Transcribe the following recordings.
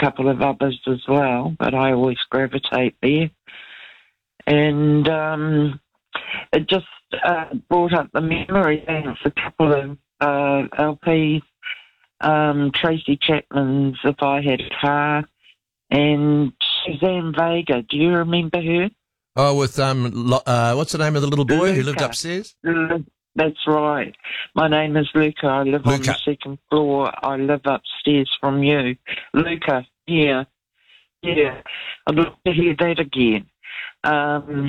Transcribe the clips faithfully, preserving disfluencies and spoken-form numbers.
couple of others as well, but I always gravitate there. And um, it just uh, brought up the memory. Thanks, a couple of uh, L Ps, um, Tracy Chapman's If I Had a Car, and Suzanne Vega. Do you remember her? Oh, with, um, lo- uh, what's the name of the little boy Luca. who lived upstairs? That's right. My name is Luca. I live Luca. on the second floor. I live upstairs from you. Luca, yeah. Yeah. I'd love to hear that again. Um,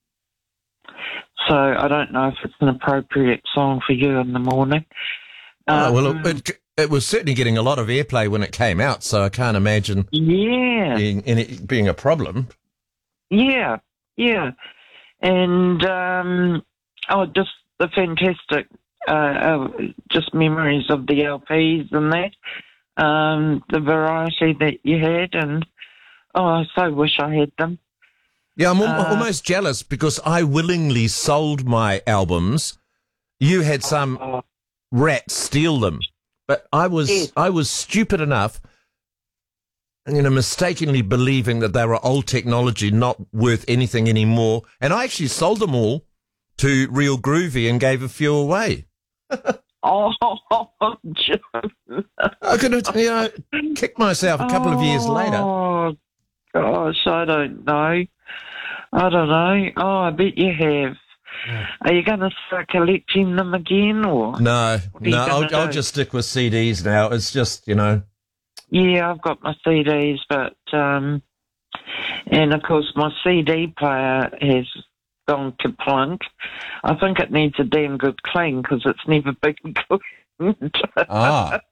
so I don't know if it's an appropriate song for you in the morning. Oh, Um, well, it, it, it was certainly getting a lot of airplay when it came out, so I can't imagine yeah. being, it being a problem. Yeah, yeah. And, um, oh, just the fantastic, uh, uh, just memories of the L Ps and that, um, the variety that you had, and, oh, I so wish I had them. Yeah, I'm al- Uh, almost jealous because I willingly sold my albums. You had some Oh, rats steal them, but I was Yes. I was stupid enough, you know, mistakenly believing that they were old technology, not worth anything anymore, and I actually sold them all to Real Groovy and gave a few away. oh, John. I could have, you know, kicked myself a couple of years later. Oh, gosh, I don't know. I don't know. Oh, I bet you have. Are you going to start collecting them again, or? No, are you no, gonna I'll, I'll do? just stick with C Ds now. It's just, you know, Yeah, I've got my C Ds, but, um, and of course my C D player has gone kaplunk. I think it needs a damn good clean because it's never been cleaned. ah.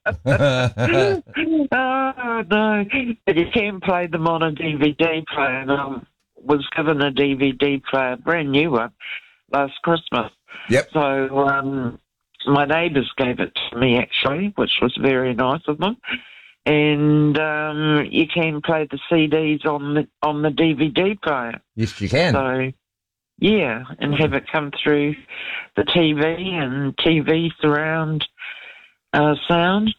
Oh, no. But you can play them on a D V D player, and I was given a D V D player, brand new one, last Christmas. Yep. So um, my neighbours gave it to me, actually, which was very nice of them. And um, you can play the C Ds on the on the D V D player. Yes, you can. So, yeah, and have it come through the T V and T V surround uh, sound.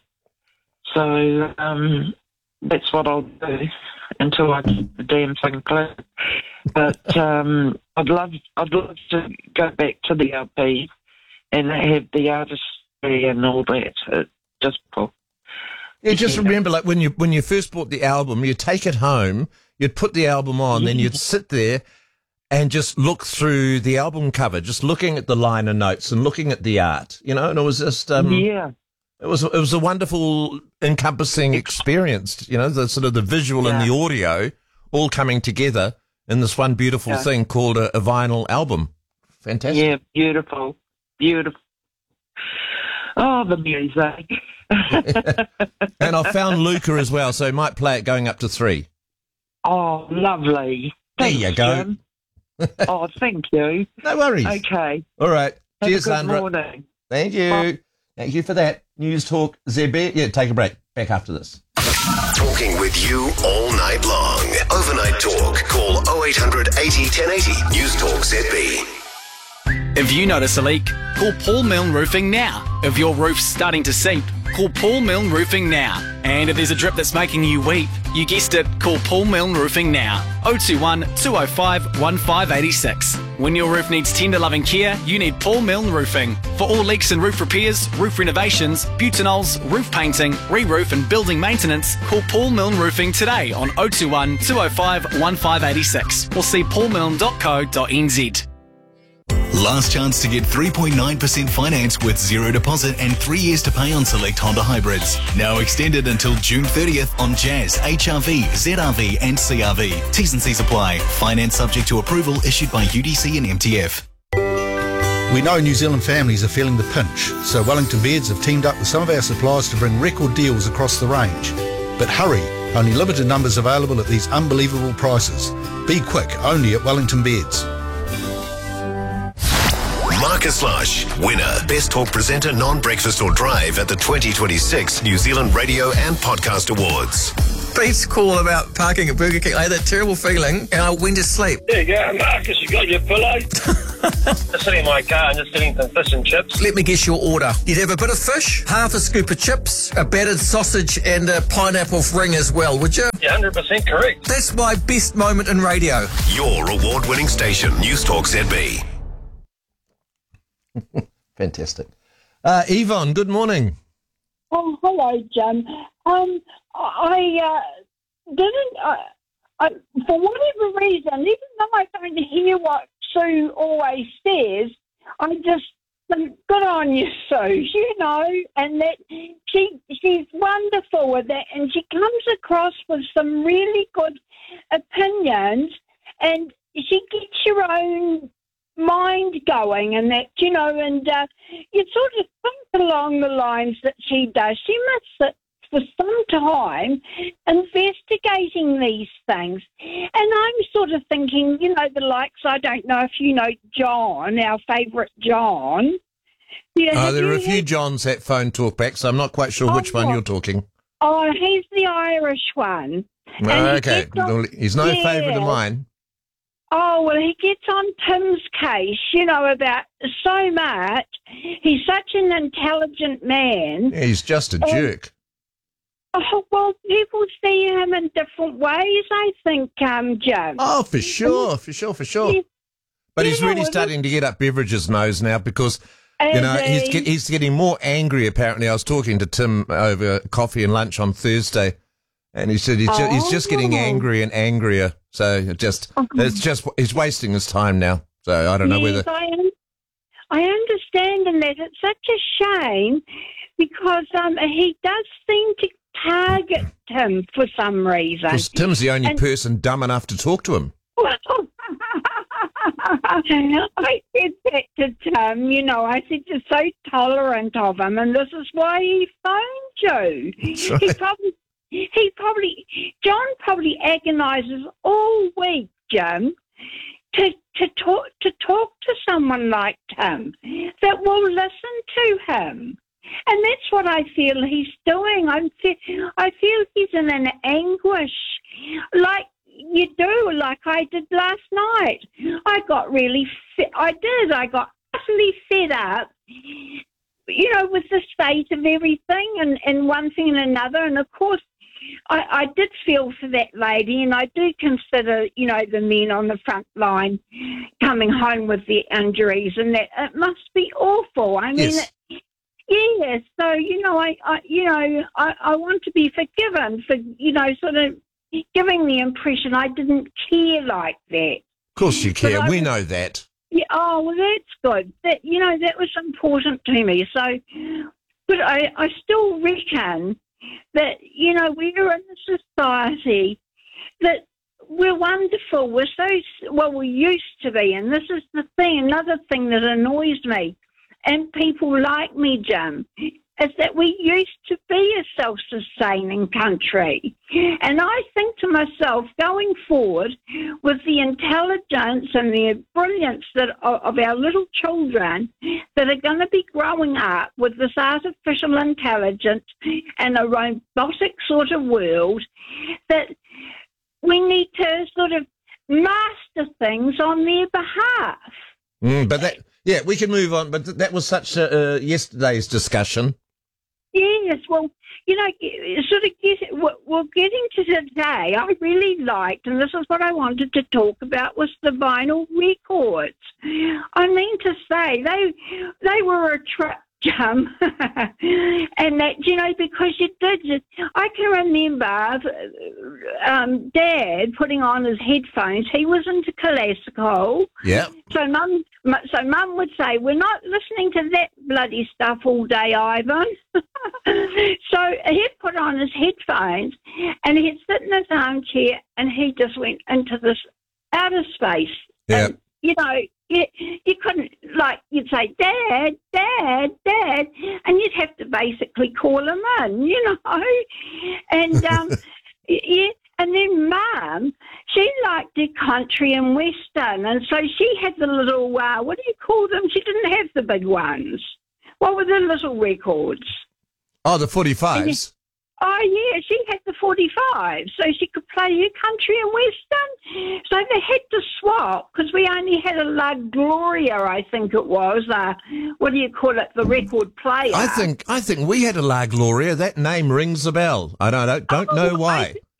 So um, that's what I'll do until I get the damn thing clean. But um, I'd love I'd love to go back to the L P and have the artistry and all that. It just pull. Yeah, just remember, like when you when you first bought the album, you'd take it home, you'd put the album on, then you'd sit there and just look through the album cover, just looking at the liner notes and looking at the art, you know. And it was just, um, Yeah. it was it was a wonderful, encompassing experience, you know, the sort of the visual and Yeah. the audio all coming together in this one beautiful Yeah. thing called a, a vinyl album. Fantastic. Yeah, beautiful, beautiful. Oh, the music. And I found Luca as well, so he might play it going up to three. Oh, lovely. There Thanks, you go. Jim. Oh, thank you. No worries. Okay. All right. Have Cheers, a good Sandra. morning. Thank you. Bye. Thank you for that. News Talk Z B. Yeah, take a break. Back after this. Talking with you all night long. Overnight talk. Call oh eight hundred eighty, ten eighty. News Talk Z B. If you notice a leak, call Paul Milne Roofing now. If your roof's starting to seep, call Paul Milne Roofing now. And if there's a drip that's making you weep, you guessed it, call Paul Milne Roofing now. oh two one, two oh five, one five eight six. When your roof needs tender loving care, you need Paul Milne Roofing. For all leaks and roof repairs, roof renovations, butanols, roof painting, re-roof and building maintenance, call Paul Milne Roofing today on oh two one, two oh five, one five eight six or see paul milne dot co dot n z. Last chance to get three point nine percent finance with zero deposit and three years to pay on select Honda hybrids. Now extended until June thirtieth on Jazz, H R V, Z R V and C R V. T's and C's apply. Finance subject to approval issued by U D C and M T F. We know New Zealand families are feeling the pinch, so Wellington Beds have teamed up with some of our suppliers to bring record deals across the range. But hurry, only limited numbers available at these unbelievable prices. Be quick, only at Wellington Beds. Marcus Lush, winner, Best Talk Presenter Non-Breakfast or Drive at the twenty twenty-six New Zealand Radio and Podcast Awards. Pete's call about parking at Burger King. I had that terrible feeling and I went to sleep. There you go, Marcus, you got your pillow? Just sitting in my car and just getting some fish and chips. Let me guess your order. You'd have a bit of fish, half a scoop of chips, a battered sausage and a pineapple ring as well, would you? You're one hundred percent correct. That's my best moment in radio. Your award-winning station, News Talk Z B. Fantastic. Uh, Yvonne, good morning. Oh, hello, Jim. Um, I uh, didn't, uh, I, for whatever reason, even though I don't hear what Sue always says, I just think, good on you, Sue, you know, and that she she's wonderful with that, and she comes across with some really good opinions, and she gets your own mind going and that, you know, and uh, you sort of think along the lines that she does. She must sit for some time investigating these things. And I'm sort of thinking, you know, the likes, I don't know if you know John, our favourite John. Yeah, uh, there are a few had... Johns at Phone Talkback, so I'm not quite sure oh, which one what? you're talking. Oh, he's the Irish one. Oh, okay. He on... He's no yeah. favourite of mine. Oh, well, he gets on Tim's case, you know, about so much. He's such an intelligent man. Yeah, he's just a um, jerk. Oh, well, people see him in different ways, I think, um, Jim. Oh, for sure, for sure, for sure. He, but he's know, really starting to get up Beveridge's nose now because, you know, he? he's, get, he's getting more angry, apparently. I was talking to Tim over coffee and lunch on Thursday, and he said he's, oh. just, he's just getting angry and angrier. So it just, oh. it's just, he's wasting his time now. So I don't know yes, whether... I, am, I understand in that. It's such a shame because um, he does seem to target Tim for some reason. Because Tim's the only and, person dumb enough to talk to him. Well, I said that to Tim, you know, I said you're so tolerant of him and this is why he phoned you. Right. He probably... He probably, John probably agonises all week, Jim, to to talk to talk to someone like Tim that will listen to him, and that's what I feel he's doing. I'm, I feel he's in an anguish, like you do, like I did last night. I got really, I did, I got utterly fed up. You know, with the state of everything and, and one thing and another, and of course. I, I did feel for that lady, and I do consider, you know, the men on the front line coming home with their injuries, and that it must be awful. I mean, yes. it, yeah. So you know, I, I you know, I, I want to be forgiven for, you know, sort of giving the impression I didn't care like that. Of course you care. I, we know that. Yeah. Oh well, that's good. That you know, that was important to me. So, but I, I still reckon. That, you know, we're in a society that we're wonderful. We're so, well, we used to be. And this is the thing, another thing that annoys me, and people like me, Jim, is that we used to be a self-sustaining country. And I think to myself, going forward, with the intelligence and the brilliance that of our little children that are going to be growing up with this artificial intelligence and a robotic sort of world, that we need to sort of master things on their behalf. Mm, but that, yeah, we can move on. But that was such a, uh, yesterday's discussion. Yes, well, you know, sort of get, well, getting to today, I really liked, and this is what I wanted to talk about, was the vinyl records. I mean to say, they they were a trip, Jim, and that, you know, because you did, I can remember um, Dad putting on his headphones. He was into classical. Yeah. So Mum, so Mum would say, "We're not listening to that bloody stuff all day, Ivan." So he'd put on his headphones and he'd sit in his armchair and he just went into this outer space. Yeah. And, you know, you, you couldn't, like, you'd say, "Dad, Dad, Dad," and you'd have to basically call him in, you know. And, um, yeah. And then Mum, she liked the country and western, and so she had the little, uh, what do you call them? She didn't have the big ones. What were the little records? Oh, the forty-fives? Oh, yeah, she had the forty-five, so she could play her country and western. So they had to swap, because we only had a La Gloria, I think it was. Uh, what do you call it, the record player. I think I think we had a La Gloria. That name rings a bell. I don't, I don't oh, know why. I,